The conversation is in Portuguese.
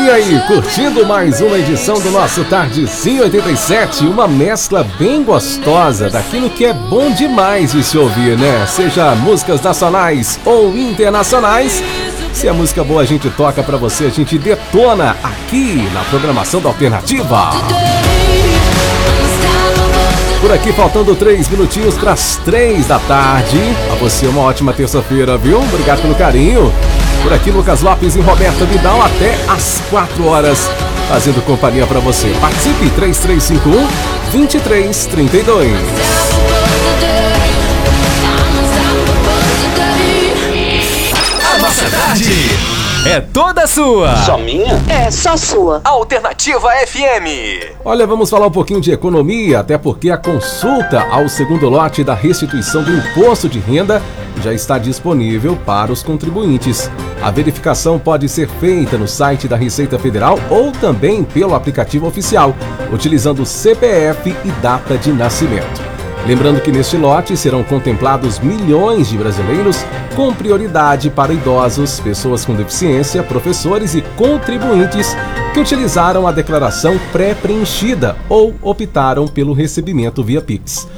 E aí, curtindo mais uma edição do nosso Tardezinho 87, uma mescla bem gostosa daquilo que é bom demais de se ouvir, né? Seja músicas nacionais ou internacionais, se é música boa a gente toca pra você, a gente detona aqui na programação da Alternativa. Por aqui faltando 3 minutinhos para as 3 da tarde. A você uma ótima terça-feira, viu? Obrigado pelo carinho. Por aqui Lucas Lopes e Roberta Vidal até às 4 horas, fazendo companhia para você. Participe 3351-2332. A nossa tarde é toda sua. Só minha? É, só sua. Alternativa FM. Olha, vamos falar um pouquinho de economia, até porque a consulta ao segundo lote da restituição do imposto de renda já está disponível para os contribuintes. A verificação pode ser feita no site da Receita Federal ou também pelo aplicativo oficial, utilizando CPF e data de nascimento. Lembrando que neste lote serão contemplados milhões de brasileiros, com prioridade para idosos, pessoas com deficiência, professores e contribuintes que utilizaram a declaração pré-preenchida ou optaram pelo recebimento via Pix.